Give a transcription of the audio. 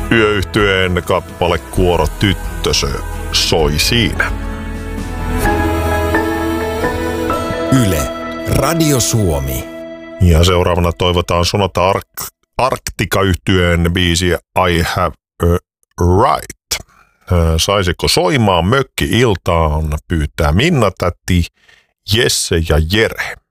Yöyhtyeen kappale Kuoro tyttösö soi siinä. Yle, Radio Suomi. Ja seuraavana toivotaan Sonata Arctica-yhtyeen biisiä I Have a Right. Saisiko soimaan mökki-iltaan, pyytää Minna-täti, Jesse ja Jere.